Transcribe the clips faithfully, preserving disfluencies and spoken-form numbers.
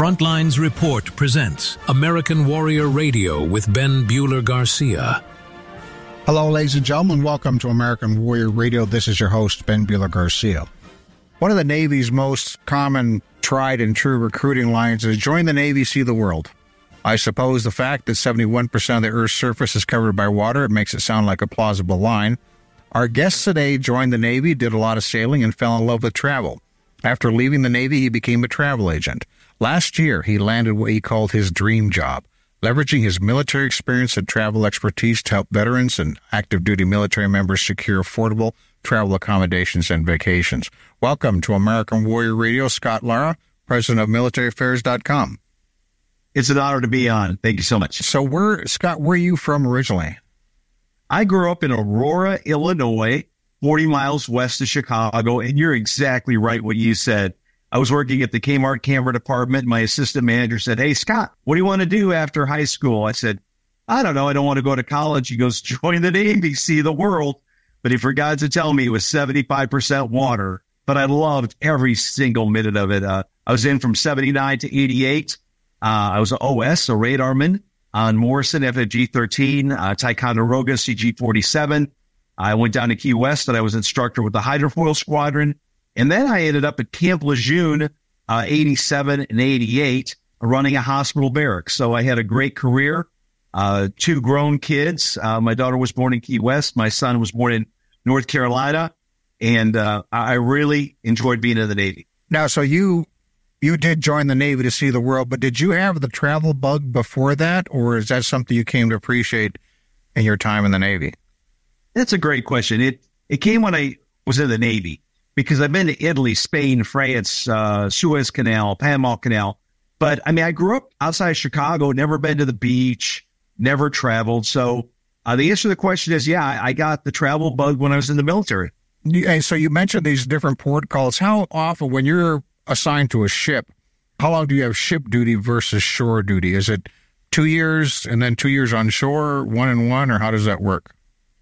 Frontlines Report presents American Warrior Radio with Ben Bueller-Garcia. Hello, ladies and gentlemen. Welcome to American Warrior Radio. This is your host, Ben Bueller-Garcia. One of the Navy's most common, tried and true recruiting lines is join the Navy, see the world. I suppose the fact that seventy-one percent of the Earth's surface is covered by water, it makes it sound like a plausible line. Our guest today joined the Navy, did a lot of sailing, and fell in love with travel. After leaving the Navy, he became a travel agent. Last year, he landed what he called his dream job, leveraging his military experience and travel expertise to help veterans and active duty military members secure affordable travel accommodations and vacations. Welcome to American Warrior Radio, Scott Lara, president of military affairs dot com. It's an honor to be on. Thank you so much. So where, Scott, where are you from originally? I grew up in Aurora, Illinois, forty miles west of Chicago, and you're exactly right what you said. I was working at the Kmart camera department. My assistant manager said, "Hey, Scott, what do you want to do after high school?" I said, "I don't know. I don't want to go to college." He goes, "Join the Navy, see the world." But he forgot to tell me it was seventy-five percent water, but I loved every single minute of it. Uh, I was in from seventy-nine to eighty-eight. Uh, I was an O S, a radarman on Morrison F F G thirteen, uh, Ticonderoga C G forty-seven. I went down to Key West and I was instructor with the Hydrofoil Squadron. And then I ended up at Camp Lejeune, uh, eighty-seven and eighty-eight, running a hospital barracks. So I had a great career, uh, two grown kids. Uh, my daughter was born in Key West. My son was born in North Carolina. And uh, I really enjoyed being in the Navy. Now, so you you did join the Navy to see the world, but did you have the travel bug before that, or is that something you came to appreciate in your time in the Navy? That's a great question. It it came when I was in the Navy, because I've been to Italy, Spain, France, uh, Suez Canal, Panama Canal. But, I mean, I grew up outside Chicago, never been to the beach, never traveled. So uh, the answer to the question is, yeah, I, I got the travel bug when I was in the military. And so you mentioned these different port calls. How often, when you're assigned to a ship, how long do you have ship duty versus shore duty? Is it two years and then two years on shore, one and one, or how does that work?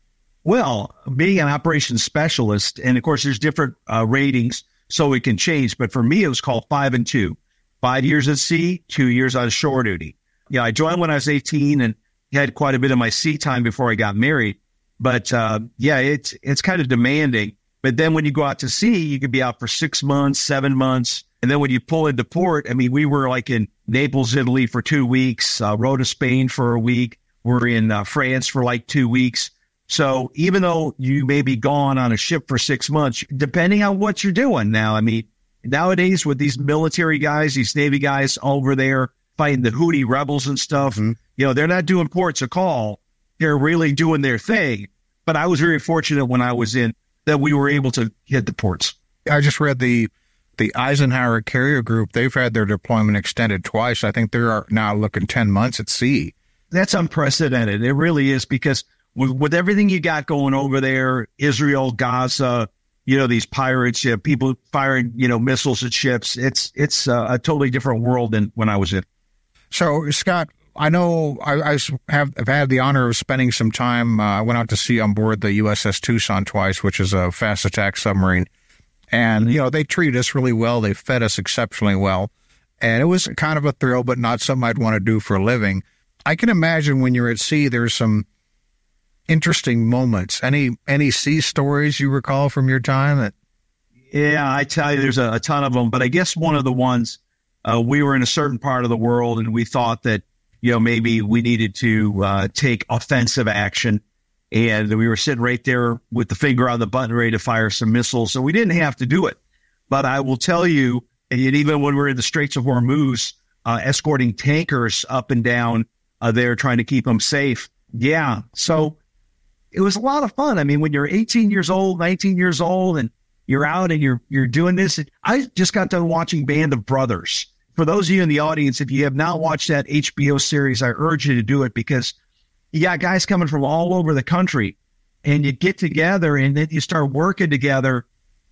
Well, being an operations specialist, and of course there's different uh, ratings, so it can change. But for me, it was called five and two. Five years at sea, two years on shore duty. Yeah, I joined when I was eighteen and had quite a bit of my sea time before I got married. But uh, yeah, it's it's kind of demanding. But then when you go out to sea, you could be out for six months, seven months. And then when you pull into port, I mean, we were like in Naples, Italy for two weeks, uh, rode to Spain for a week. We're in uh, France for like two weeks. So even though you may be gone on a ship for six months, depending on what you're doing now, I mean, nowadays with these military guys, these Navy guys over there fighting the Houthi rebels and stuff, mm-hmm. you know, they're not doing ports of call. They're really doing their thing. But I was very fortunate when I was in that we were able to hit the ports. I just read the the Eisenhower Carrier Group. They've had their deployment extended twice. I think they're now looking ten months at sea. That's unprecedented. It really is, because With, with everything you got going over there, Israel, Gaza, you know, these pirates, you know, people firing, you know, missiles at ships. It's it's uh, a totally different world than when I was in. So, Scott, I know I, I have I've had the honor of spending some time. Uh, I went out to sea on board the U S S Tucson twice, which is a fast attack submarine. And, you know, they treated us really well. They fed us exceptionally well. And it was kind of a thrill, but not something I'd want to do for a living. I can imagine when you're at sea, there's some interesting moments. Any any sea stories you recall from your time? That Yeah, I tell you, there's a, a ton of them. But I guess one of the ones, uh, we were in a certain part of the world and we thought that, you know, maybe we needed to uh, take offensive action. And we were sitting right there with the finger on the button ready to fire some missiles. So we didn't have to do it. But I will tell you, and even when we were in the Straits of Hormuz, uh, escorting tankers up and down uh, there, trying to keep them safe. Yeah. So it was a lot of fun. I mean, when you're eighteen years old, nineteen years old, and you're out and you're you're doing this. I just got done watching Band of Brothers. For those of you in the audience, if you have not watched that H B O series, I urge you to do it, because you got guys coming from all over the country, and you get together and then you start working together.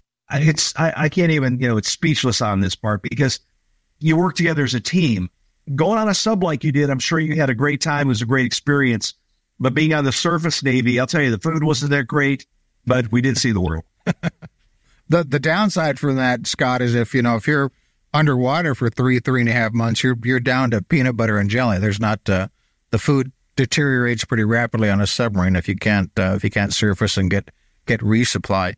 It's I, I can't even, you know, it's speechless on this part, because you work together as a team. Going on a sub like you did, I'm sure you had a great time. It was a great experience. But being on the surface Navy, I'll tell you, the food wasn't that great, but we did see the world. the the downside from that, Scott, is if, you know, if you're underwater for three, three and a half months, you're you're down to peanut butter and jelly. There's not uh, the food deteriorates pretty rapidly on a submarine if you can't uh, if you can't surface and get get resupply.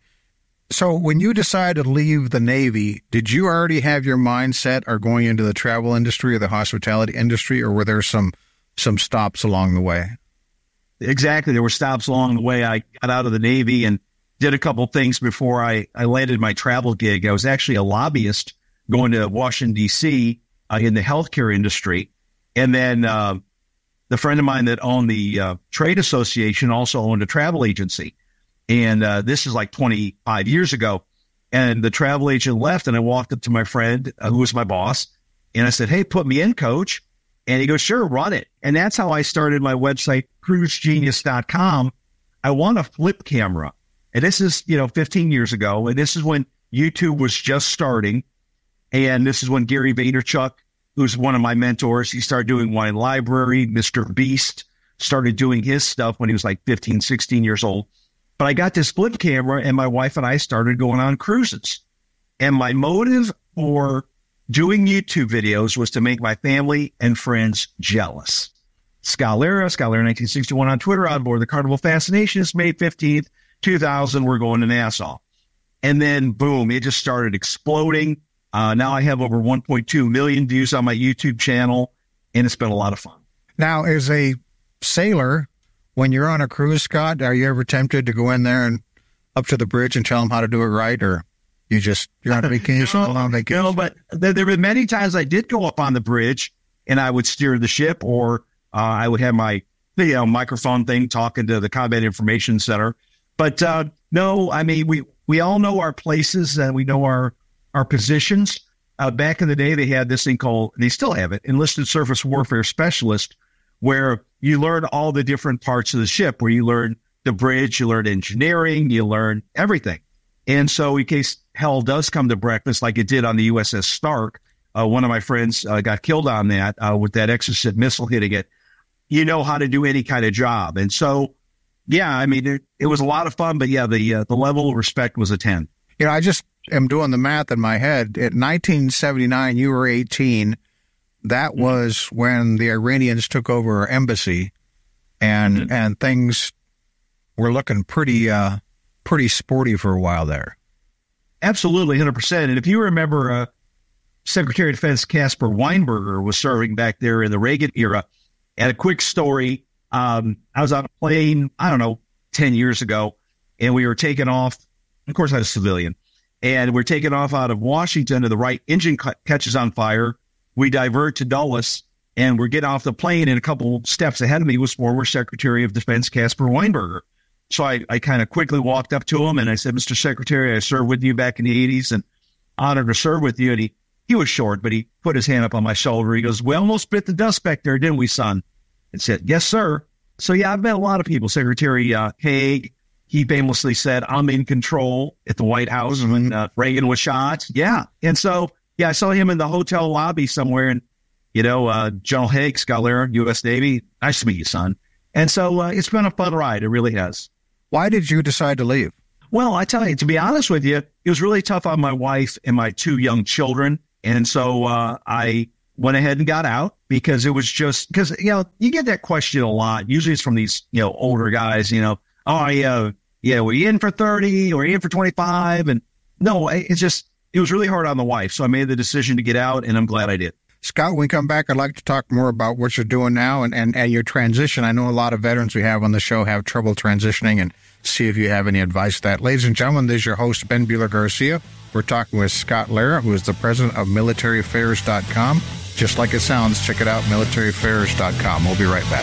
So when you decided to leave the Navy, did you already have your mindset or going into the travel industry or the hospitality industry, or were there some some stops along the way? Exactly. There were stops along the way. I got out of the Navy and did a couple things before I, I landed my travel gig. I was actually a lobbyist going to Washington, D C uh, in the healthcare industry. And then uh, the friend of mine that owned the uh, trade association also owned a travel agency. And uh, this is like twenty-five years ago. And the travel agent left, and I walked up to my friend, uh, who was my boss, and I said, "Hey, put me in, coach." And he goes, "Sure, run it." And that's how I started my website, cruise genius dot com. I want a flip camera. And this is, you know, fifteen years ago. And this is when YouTube was just starting. And this is when Gary Vaynerchuk, who's one of my mentors, he started doing Wine Library. Mister Beast started doing his stuff when he was like fifteen, sixteen years old. But I got this flip camera, and my wife and I started going on cruises. And my motive for doing YouTube videos was to make my family and friends jealous. Scott Lara, Scott Lara nineteen sixty-one on Twitter, on board the Carnival Fascination. It's May fifteenth, two thousand. We're going to Nassau. And then, boom, it just started exploding. Uh, now I have over one point two million views on my YouTube channel, and it's been a lot of fun. Now, as a sailor, when you're on a cruise, Scott, are you ever tempted to go in there and up to the bridge and tell them how to do it right, or you just, you're on vacation, no, on vacation? No, but there, there were many times I did go up on the bridge, and I would steer the ship, or uh, I would have my you know, microphone thing talking to the Combat Information Center. But uh, no, I mean, we, we all know our places, and we know our, our positions. Uh, back in the day, they had this thing called, they still have it, Enlisted Surface Warfare Specialist, where you learn all the different parts of the ship, where you learn the bridge, you learn engineering, you learn everything. And so in case hell does come to breakfast, like it did on the U S S Stark, uh, one of my friends uh, got killed on that uh, with that Exocet missile hitting it. You know how to do any kind of job. And so, yeah, I mean, it, it was a lot of fun, but yeah, the uh, the level of respect was a ten. You know, I just am doing the math in my head. At nineteen seventy-nine, you were eighteen. That was when the Iranians took over our embassy, and mm-hmm. and things were looking pretty uh, pretty sporty for a while there. Absolutely, one hundred percent. And if you remember, uh, Secretary of Defense Caspar Weinberger was serving back there in the Reagan era. And a quick story, um, I was on a plane, I don't know, ten years ago, and we were taking off. Of course, I was a civilian. And we're taking off out of Washington, and the right engine c- catches on fire. We divert to Dulles, and we're getting off the plane, and a couple steps ahead of me was former Secretary of Defense Caspar Weinberger. So I, I kind of quickly walked up to him, and I said, "Mister Secretary, I served with you back in the eighties, and honored to serve with you." And he, he was short, but he put his hand up on my shoulder. He goes, "We almost bit the dust back there, didn't we, son?" And said, "Yes, sir." So, yeah, I've met a lot of people. Secretary uh, Haig, he famously said, "I'm in control" at the White House when uh, Reagan was shot. Yeah. And so, yeah, I saw him in the hotel lobby somewhere. And, you know, uh, General Haig, Scott Lara, U S Navy, nice to meet you, son. And so uh, it's been a fun ride. It really has. Why did you decide to leave? Well, I tell you, to be honest with you, it was really tough on my wife and my two young children. And so uh, I went ahead and got out because it was just because, you know, you get that question a lot. Usually it's from these, you know, older guys, you know, "Oh, yeah, yeah, were you in for thirty or in for twenty-five? And no, it's just, it was really hard on the wife. So I made the decision to get out, and I'm glad I did. Scott, when we come back, I'd like to talk more about what you're doing now and, and, and your transition. I know a lot of veterans we have on the show have trouble transitioning, and see if you have any advice to that. Ladies and gentlemen, this is your host, Ben Bueller Garcia. We're talking with Scott Lara, who is the president of military affairs dot com. Just like it sounds, check it out, military affairs dot com. We'll be right back.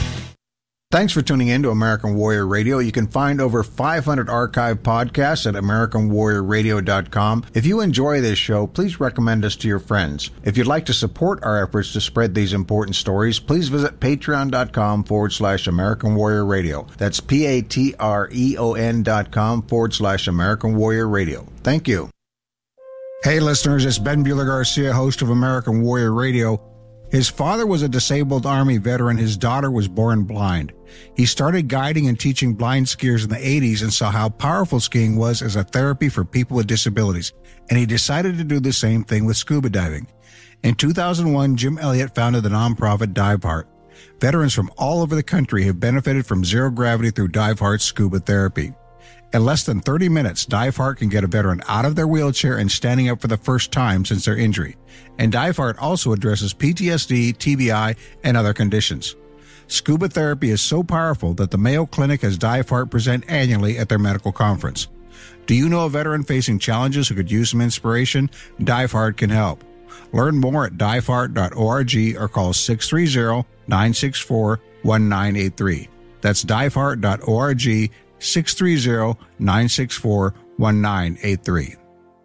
Thanks for tuning in to American Warrior Radio. You can find over five hundred archive podcasts at American Warrior Radio dot com. If you enjoy this show, please recommend us to your friends. If you'd like to support our efforts to spread these important stories, please visit patreon.com forward slash American Warrior Radio. That's P-A-T-R-E-O-N dot com forward slash American Warrior Radio. Thank you. Hey, listeners, it's Ben Bueller Garcia, host of American Warrior Radio. His father was a disabled Army veteran. His daughter was born blind. He started guiding and teaching blind skiers in the eighties and saw how powerful skiing was as a therapy for people with disabilities. And he decided to do the same thing with scuba diving. In two thousand one, Jim Elliott founded the nonprofit DiveHeart. Veterans from all over the country have benefited from zero gravity through DiveHeart's scuba therapy. In less than thirty minutes, DiveHeart can get a veteran out of their wheelchair and standing up for the first time since their injury. And DiveHeart also addresses P T S D, T B I, and other conditions. Scuba therapy is so powerful that the Mayo Clinic has DiveHeart present annually at their medical conference. Do you know a veteran facing challenges who could use some inspiration? DiveHeart can help. Learn more at dive heart dot org or call six three zero, nine six four, one nine eight three. That's dive heart dot org, six three zero, nine six four, one nine eight three.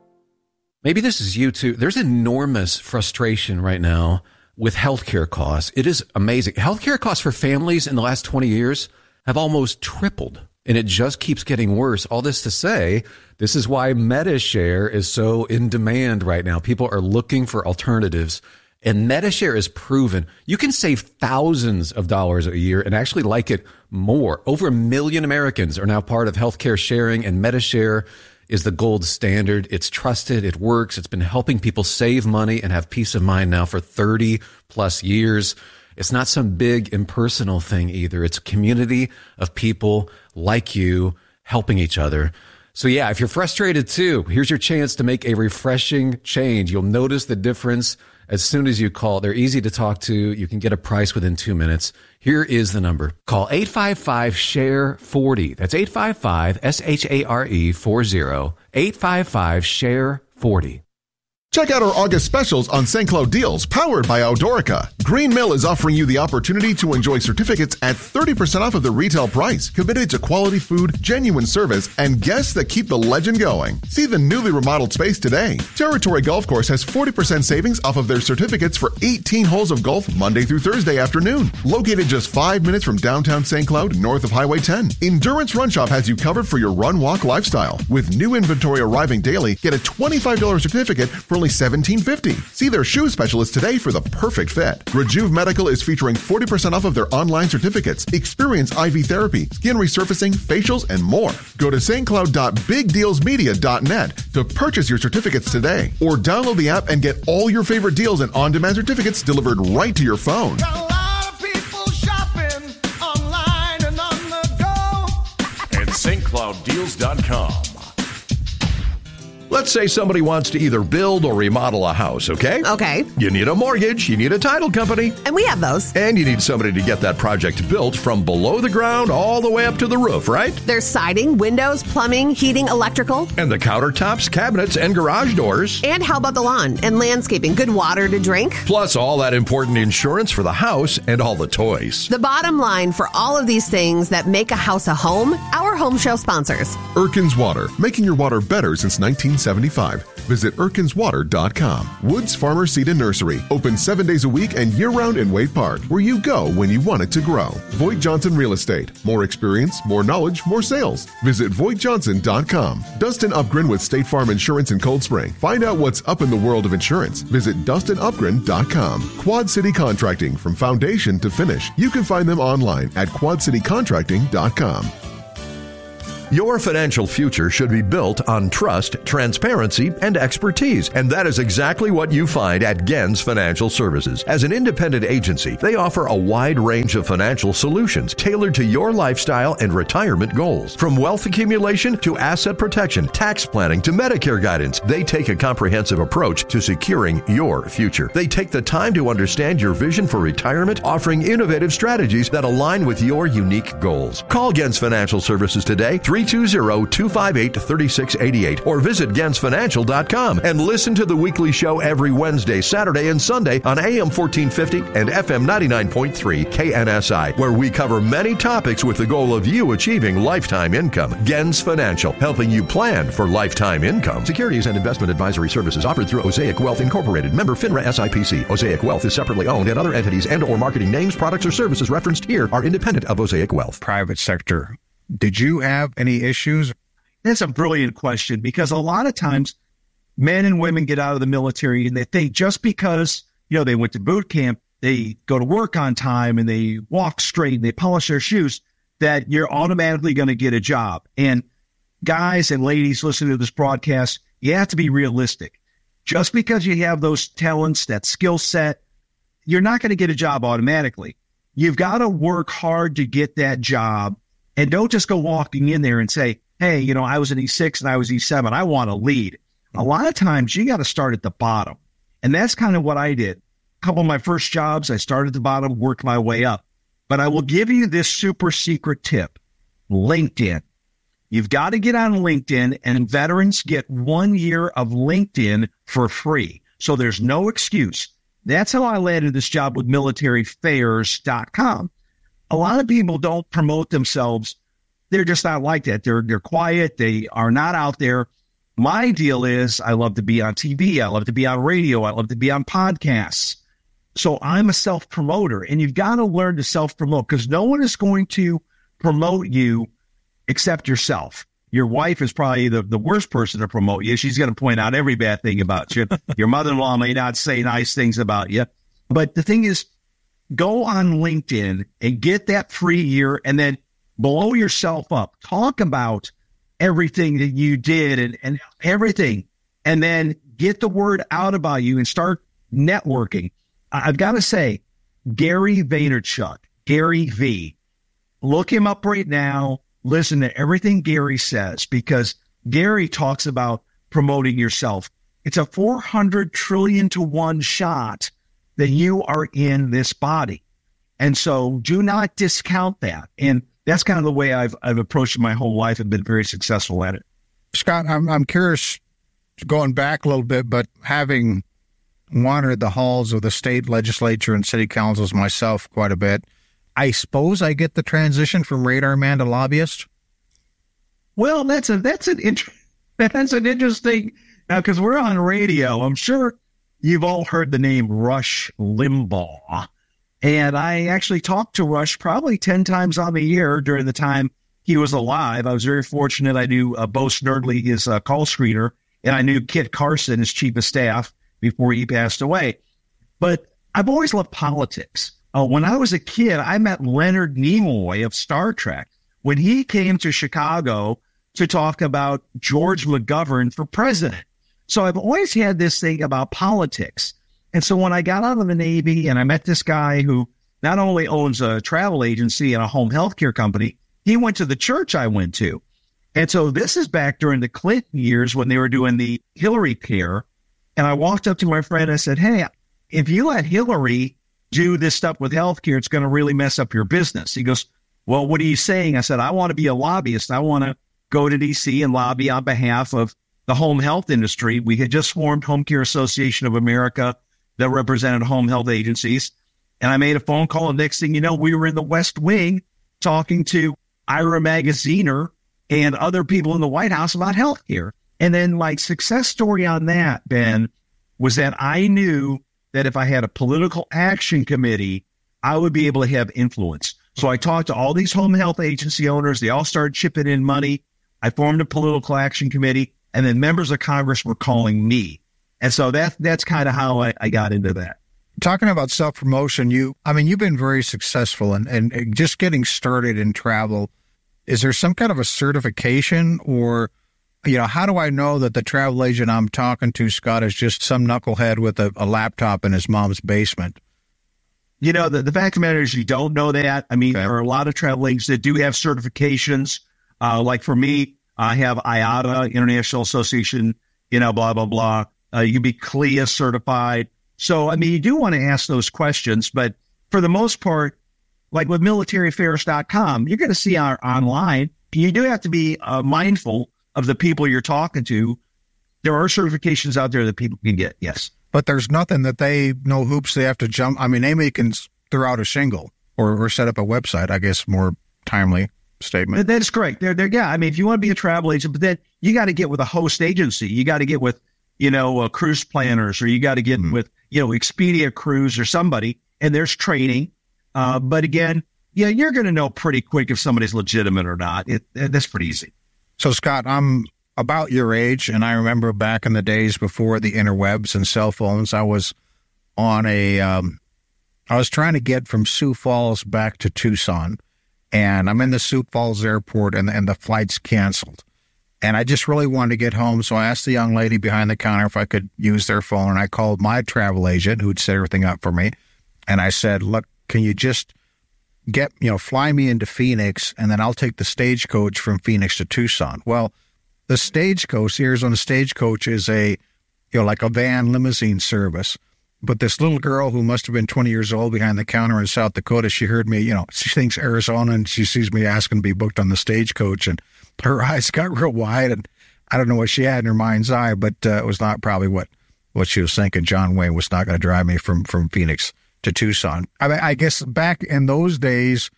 Maybe this is you too. There's enormous frustration right now with healthcare costs. It is amazing. Healthcare costs for families in the last twenty years have almost tripled, and it just keeps getting worse. All this to say, this is why MediShare is so in demand right now. People are looking for alternatives, and MediShare is proven. You can save thousands of dollars a year and actually like it more. Over a million Americans are now part of healthcare sharing, and MediShare is the gold standard. It's trusted. It works. It's been helping people save money and have peace of mind now for thirty plus years. It's not some big impersonal thing either. It's a community of people like you helping each other. So yeah, if you're frustrated too, here's your chance to make a refreshing change. You'll notice the difference as soon as you call. They're easy to talk to. You can get a price within two minutes. Here is the number. Call eight five five, S H A R E, forty. That's eight five five, S H A R E, forty. eight five five, S H A R E, forty. Check out our August specials on Saint Cloud deals powered by Eldorica. Green Mill is offering you the opportunity to enjoy certificates at thirty percent off of the retail price, committed to quality food, genuine service, and guests that keep the legend going. See the newly remodeled space today. Territory Golf Course has forty percent savings off of their certificates for eighteen holes of golf Monday through Thursday afternoon. Located just five minutes from downtown Saint Cloud, north of Highway ten. Endurance Run Shop has you covered for your run-walk lifestyle. With new inventory arriving daily, get a twenty-five dollars certificate for only seventeen fifty. See their shoe specialist today for the perfect fit. Rejuve Medical is featuring forty percent off of their online certificates. Experience I V therapy, skin resurfacing, facials, and more. Go to s t cloud dot big deals media dot net to purchase your certificates today, or download the app and get all your favorite deals and on-demand certificates delivered right to your phone. Got a lot of people shopping online and on the go at St Cloud Deals dot com. Let's say somebody wants to either build or remodel a house, okay? Okay. You need a mortgage, you need a title company. And we have those. And you need somebody to get that project built from below the ground all the way up to the roof, right? There's siding, windows, plumbing, heating, electrical. And the countertops, cabinets, and garage doors. And how about the lawn and landscaping? Good water to drink. Plus all that important insurance for the house and all the toys. The bottom line for all of these things that make a house a home, our home show sponsors. Erkins Water, making your water better since nineteen seventy-five. Visit erkins water dot com. Woods Farmer Seed and Nursery, open seven days a week and year-round in Wade Park, where you go when you want it to grow. Voigt Johnson Real Estate. More experience, more knowledge, more sales. Visit voigt johnson dot com. Dustin Upgren with State Farm Insurance in Cold Spring. Find out what's up in the world of insurance. Visit dustin upgren dot com. Quad City Contracting, from foundation to finish. You can find them online at quad city contracting dot com. Your financial future should be built on trust, transparency, and expertise. And that is exactly what you find at Gens Financial Services. As an independent agency, they offer a wide range of financial solutions tailored to your lifestyle and retirement goals. From wealth accumulation to asset protection, tax planning to Medicare guidance, they take a comprehensive approach to securing your future. They take the time to understand your vision for retirement, offering innovative strategies that align with your unique goals. Call Gens Financial Services today, three two zero, two five eight, three six eight eight, or visit gens financial dot com and listen to the weekly show every Wednesday, Saturday, and Sunday on A M fourteen fifty and F M ninety-nine point three K N S I, where we cover many topics with the goal of you achieving lifetime income. Gens Financial, helping you plan for lifetime income. Securities and investment advisory services offered through Osaic Wealth Incorporated, member FINRA S I P C. Osaic Wealth is separately owned, and other entities and or marketing names, products, or services referenced here are independent of Osaic Wealth. Private sector. Did you have any issues? That's a brilliant question, because a lot of times men and women get out of the military and they think just because, you know, they went to boot camp, they go to work on time and they walk straight and they polish their shoes, that you're automatically going to get a job. And guys and ladies listening to this broadcast, you have to be realistic. Just because you have those talents, that skill set, you're not going to get a job automatically. You've got to work hard to get that job, and don't just go walking in there and say, hey, you know, I was an E six and I was E seven. I want to lead. A lot of times you got to start at the bottom. And that's kind of what I did. A couple of my first jobs, I started at the bottom, worked my way up. But I will give you this super secret tip. LinkedIn. You've got to get on LinkedIn, and veterans get one year of LinkedIn for free. So there's no excuse. That's how I landed this job with military affairs dot com. A lot of people don't promote themselves. They're just not like that. They're, they're quiet. They are not out there. My deal is I love to be on T V. I love to be on radio. I love to be on podcasts. So I'm a self-promoter, and you've got to learn to self-promote, because no one is going to promote you except yourself. Your wife is probably the, the worst person to promote you. She's going to point out every bad thing about you. Your mother-in-law may not say nice things about you. But the thing is, go on LinkedIn and get that free year, and then blow yourself up. Talk about everything that you did and, and everything, and then get the word out about you and start networking. I've got to say, Gary Vaynerchuk, Gary V, look him up right now. Listen to everything Gary says, because Gary talks about promoting yourself. It's a four hundred trillion to one shot that you are in this body. And so do not discount that. And that's kind of the way I've I've approached it my whole life and been very successful at it. Scott, I'm I'm curious, going back a little bit, but having wandered the halls of the state legislature and city councils myself quite a bit, I suppose I get the transition from radar man to lobbyist. Well, that's a that's an int- that's an interesting, now, because we're on radio. I'm sure you've all heard the name Rush Limbaugh, and I actually talked to Rush probably ten times on the year during the time he was alive. I was very fortunate. I knew uh, Bo Snerdley, his uh, call screener, and I knew Kit Carson, his chief of staff, before he passed away. But I've always loved politics. Uh, when I was a kid, I met Leonard Nimoy of Star Trek when he came to Chicago to talk about George McGovern for president. So I've always had this thing about politics. And so when I got out of the Navy and I met this guy who not only owns a travel agency and a home health care company, he went to the church I went to. And so this is back during the Clinton years when they were doing the Hillary care. And I walked up to my friend and I said, hey, if you let Hillary do this stuff with healthcare, it's going to really mess up your business. He goes, well, what are you saying? I said, I want to be a lobbyist. I want to go to D C and lobby on behalf of the home health industry. We had just formed Home Care Association of America that represented home health agencies. And I made a phone call. And next thing you know, we were in the West Wing talking to Ira Magaziner and other people in the White House about healthcare. And then my success story on that, Ben, was that I knew that if I had a political action committee, I would be able to have influence. So I talked to all these home health agency owners. They all started chipping in money. I formed a political action committee, and then members of Congress were calling me. And so that that's kind of how I, I got into that. Talking about self-promotion, you, I mean, you've been very successful and and just getting started in travel. Is there some kind of a certification, or, you know, how do I know that the travel agent I'm talking to, Scott, is just some knucklehead with a, a laptop in his mom's basement? You know, the, the fact of the matter is you don't know that. I mean, okay. There are a lot of travel agents that do have certifications. Uh, like for me, I have I A T A, International Association, you know, blah, blah, blah. Uh, you can be C L I A certified. So, I mean, you do want to ask those questions, but for the most part, like with military affairs dot com, you're going to see our online. You do have to be uh, mindful of the people you're talking to. There are certifications out there that people can get, yes. But there's nothing that they, no hoops they have to jump. I mean, Amy can throw out a shingle or, or set up a website, I guess, more timely statement. That's correct. They're, they're, yeah, I mean, if you want to be a travel agent, but then you got to get with a host agency. You got to get with, you know, uh, cruise planners, or you got to get mm-hmm. with, you know, Expedia Cruise or somebody, and there's training. Uh, but again, yeah, you're going to know pretty quick if somebody's legitimate or not. It, it, that's pretty easy. So, Scott, I'm about your age, and I remember back in the days before the interwebs and cell phones, I was on a um, I was trying to get from Sioux Falls back to Tucson, and I'm in the Sioux Falls airport, and, and the flight's canceled. And I just really wanted to get home, so I asked the young lady behind the counter if I could use their phone, and I called my travel agent who'd set everything up for me, and I said, look, can you just get, you know, fly me into Phoenix, and then I'll take the stagecoach from Phoenix to Tucson. Well, the stagecoach, the Arizona Stagecoach, is a, you know, like a van limousine service. But this little girl who must have been twenty years old behind the counter in South Dakota, she heard me, you know, she thinks Arizona, and she sees me asking to be booked on the stagecoach, and her eyes got real wide, and I don't know what she had in her mind's eye, but uh, it was not probably what, what she was thinking. John Wayne was not going to drive me from, from Phoenix to Tucson. I mean, I guess back in those days,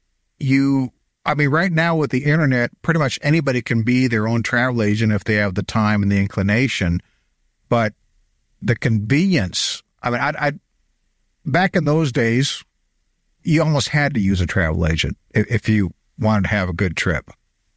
you, I mean, right now with the internet, pretty much anybody can be their own travel agent if they have the time and the inclination, but the convenience, I mean, I, I back in those days, you almost had to use a travel agent if, if you wanted to have a good trip.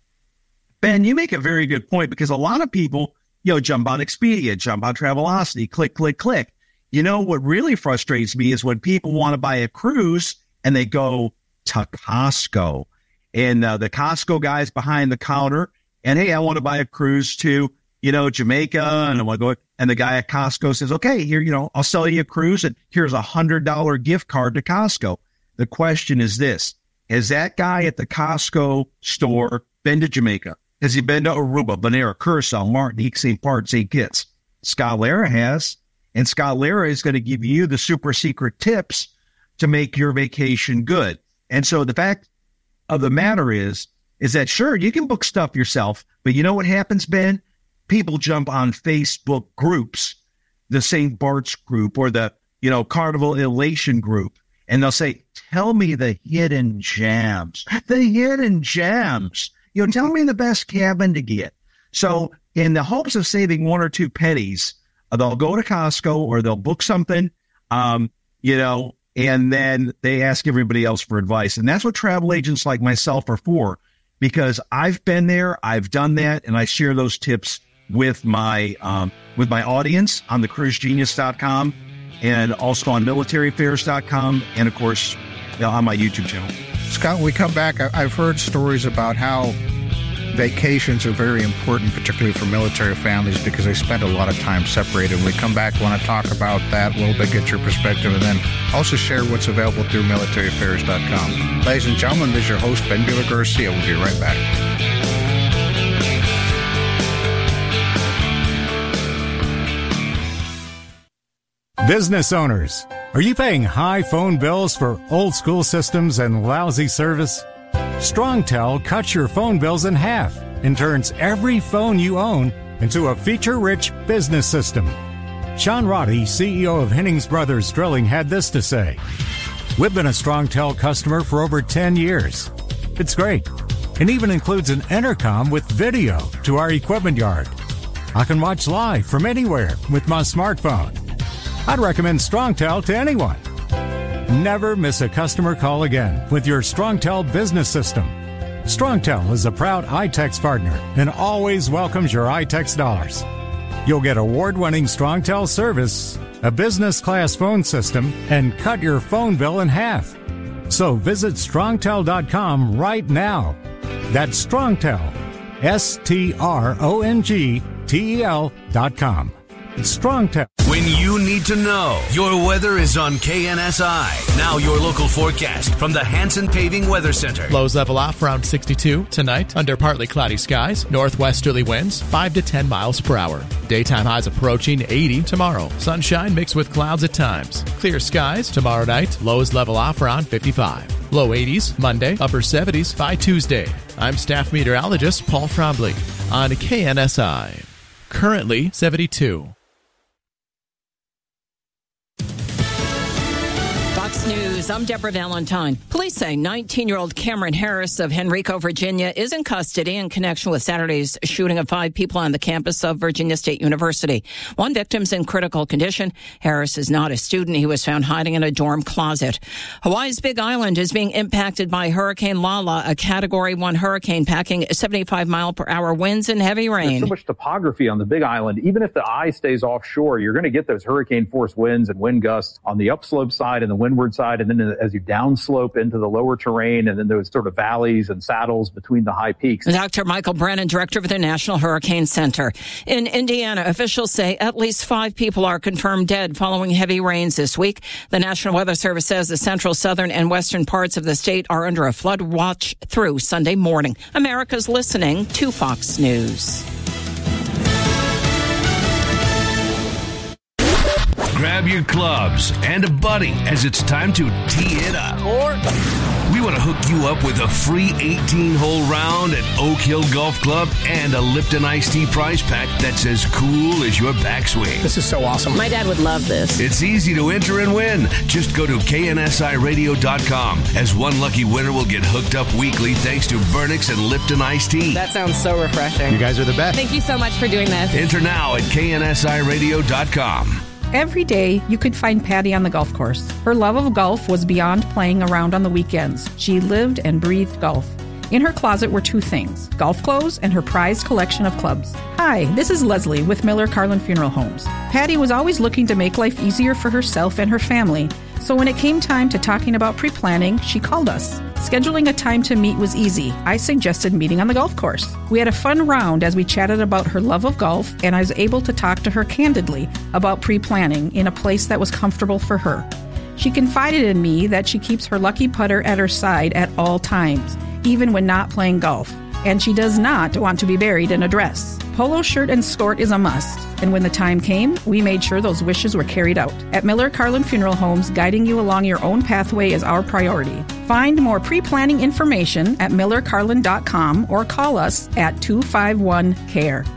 Ben, you make a very good point, because a lot of people, you know, jump on Expedia, jump on Travelocity, click, click, click. You know, what really frustrates me is when people want to buy a cruise and they go to Costco, and uh, the Costco guy's behind the counter, and hey, I want to buy a cruise to, you know, Jamaica, and I want to go, and the guy at Costco says, okay, here, you know, I'll sell you a cruise, and here's a hundred dollar gift card to Costco. The question is this: has that guy at the Costco store been to Jamaica? Has he been to Aruba, Bonaire, Curacao, Martinique, Saint Part, Saint Kitts? Scott Lara has, and Scott Lara is going to give you the super secret tips to make your vacation good. And so the fact of the matter is, is that sure, you can book stuff yourself, but you know what happens, Ben? People jump on Facebook groups, the Saint Bart's group or the, you know, Carnival Elation group, and they'll say, tell me the hidden gems, the hidden gems. You know, tell me the best cabin to get. So in the hopes of saving one or two pennies, uh, they'll go to Costco or they'll book something, um, you know, and then they ask everybody else for advice. And that's what travel agents like myself are for, because I've been there, I've done that, and I share those tips with my um, with my audience on the cruise genius dot com and also on military affairs dot com, and of course, you know, on my YouTube channel. Scott, when we come back, I've heard stories about how vacations are very important, particularly for military families, because they spend a lot of time separated. When we come back, we want to talk about that a little bit, get your perspective, and then also share what's available through military affairs dot com. Ladies and gentlemen, this is your host, Ben Bueller Garcia. We'll be right back. Business owners, are you paying high phone bills for old school systems and lousy service? StrongTel cuts your phone bills in half and turns every phone you own into a feature-rich business system. Sean Roddy, C E O of Hennings Brothers Drilling, had this to say: we've been a StrongTel customer for over ten years. It's great, and even includes an intercom with video to our equipment yard. I can watch live from anywhere with my smartphone. I'd recommend StrongTel to anyone. Never miss a customer call again with your StrongTel business system. StrongTel is a proud iTex partner and always welcomes your iTex dollars. You'll get award-winning StrongTel service, a business-class phone system, and cut your phone bill in half. So visit strongtel dot com right now. That's StrongTel, S T R O N G T E L dot com. It's StrongTel. When you need to know, your weather is on K N S I. Now your local forecast from the Hanson Paving Weather Center. Lows level off around sixty-two tonight under partly cloudy skies. Northwesterly winds five to ten miles per hour. Daytime highs approaching eighty tomorrow. Sunshine mixed with clouds at times. Clear skies tomorrow night. Lows level off around fifty-five. Low eighties Monday. Upper seventies by Tuesday. I'm staff meteorologist Paul Trombley on K N S I. Currently seventy-two. Fox News, I'm Deborah Valentine. Police say nineteen-year-old Cameron Harris of Henrico, Virginia, is in custody in connection with Saturday's shooting of five people on the campus of Virginia State University. One victim's in critical condition. Harris is not a student. He was found hiding in a dorm closet. Hawaii's Big Island is being impacted by Hurricane Lala, a Category one hurricane packing seventy-five mile per hour winds and heavy rain. There's so much topography on the Big Island. Even if the eye stays offshore, you're going to get those hurricane force winds and wind gusts on the upslope side and the windward side hillside, and then as you downslope into the lower terrain, and then those sort of valleys and saddles between the high peaks. Doctor Michael Brennan, director of the National Hurricane Center. In Indiana, officials say at least five people are confirmed dead following heavy rains this week. The National Weather Service says the central, southern, and western parts of the state are under a flood watch through Sunday morning. America's listening to Fox News. Grab your clubs and a buddy as it's time to tee it up. Or we want to hook you up with a free eighteen-hole round at Oak Hill Golf Club and a Lipton Iced Tea prize pack that's as cool as your backswing. This is so awesome. My dad would love this. It's easy to enter and win. Just go to K N S I radio dot com, as one lucky winner will get hooked up weekly thanks to Burnix and Lipton Iced Tea. That sounds so refreshing. You guys are the best. Thank you so much for doing this. Enter now at K N S I radio dot com. Every day, you could find Patty on the golf course. Her love of golf was beyond playing around on the weekends. She lived and breathed golf. In her closet were two things, golf clothes and her prized collection of clubs. Hi, this is Leslie with Miller Carlin Funeral Homes. Patty was always looking to make life easier for herself and her family. So when it came time to talking about pre-planning, she called us. Scheduling a time to meet was easy. I suggested meeting on the golf course. We had a fun round as we chatted about her love of golf, and I was able to talk to her candidly about pre-planning in a place that was comfortable for her. She confided in me that she keeps her lucky putter at her side at all times, even when not playing golf. And she does not want to be buried in a dress. Polo shirt and skirt is a must. And when the time came, we made sure those wishes were carried out. At Miller Carlin Funeral Homes, guiding you along your own pathway is our priority. Find more pre-planning information at miller carlin dot com or call us at two five one C A R E.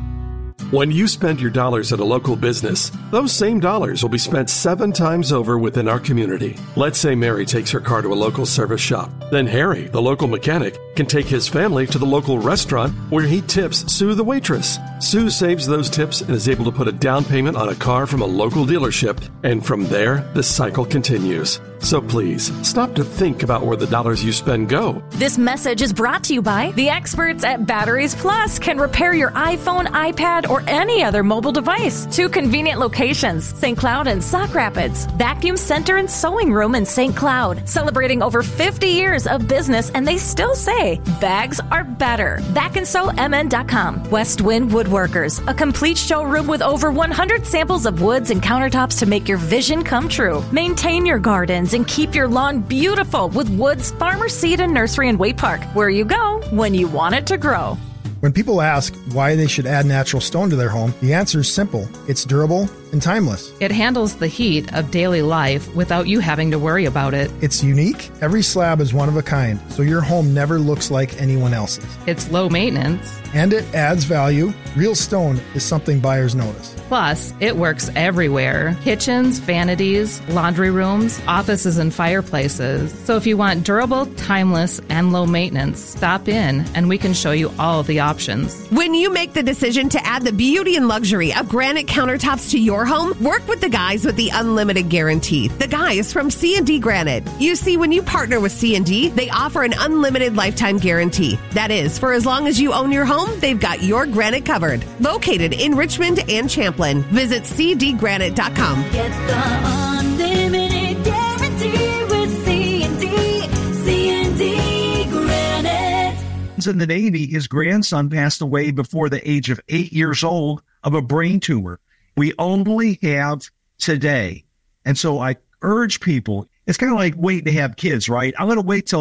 When you spend your dollars at a local business, those same dollars will be spent seven times over within our community. Let's say Mary takes her car to a local service shop. Then Harry, the local mechanic, can take his family to the local restaurant where he tips Sue the waitress. Sue saves those tips and is able to put a down payment on a car from a local dealership. And from there, the cycle continues. So please, stop to think about where the dollars you spend go. This message is brought to you by the experts at Batteries Plus. Can repair your iPhone, iPad, or any other mobile device. Two convenient locations, Saint Cloud and Sauk Rapids. Vacuum Center and Sewing Room in Saint Cloud. Celebrating over fifty years of business, and they still say bags are better. vac and sew m n dot com. West Wind Woodworkers, a complete showroom with over one hundred samples of woods and countertops to make your vision come true. Maintain your gardens and keep your lawn beautiful with Woods Farmer Seed and Nursery in Waite Park, where you go when you want it to grow. When people ask why they should add natural stone to their home, the answer is simple. It's durable and timeless. It handles the heat of daily life without you having to worry about it. It's unique. Every slab is one of a kind, so your home never looks like anyone else's. It's low maintenance. And it adds value. Real stone is something buyers notice. Plus, it works everywhere. Kitchens, vanities, laundry rooms, offices, and fireplaces. So if you want durable, timeless, and low maintenance, stop in and we can show you all the options. When you make the decision to add the beauty and luxury of granite countertops to your home, work with the guys with the unlimited guarantee. The guys from C and D Granite. You see, when you partner with C and D, they offer an unlimited lifetime guarantee. That is, for as long as you own your home, they've got your granite covered. Located in Richmond and Champlin. Visit c d granite dot com. Get the unlimited guarantee with C and D. C and D Granite. In the Navy, his grandson passed away before the age of eight years old of a brain tumor. We only have today. And so I urge people, it's kind of like waiting to have kids, right? I'm going to wait till